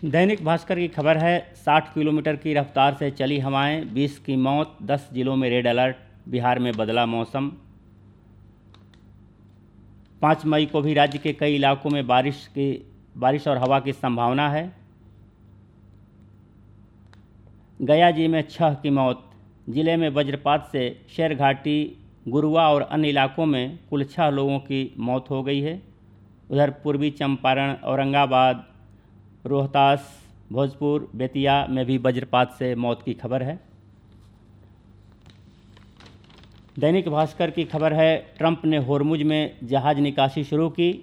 दैनिक भास्कर की खबर है 60 किलोमीटर की रफ्तार से चली हवाएं, 20 की मौत, 10 जिलों में रेड अलर्ट, बिहार में बदला मौसम। 5 मई को भी राज्य के कई इलाकों में बारिश और हवा की संभावना है। गया जी में 6 की मौत, जिले में वज्रपात से शेर घाटी, गुरुआ और अन्य इलाकों में कुल 6 लोगों की मौत हो गई है। उधर पूर्वी चंपारण, औरंगाबाद, रोहतास, भोजपुर, बेतिया में भी वज्रपात से मौत की खबर है। दैनिक भास्कर की खबर है ट्रंप ने होर्मुज में जहाज निकासी शुरू की,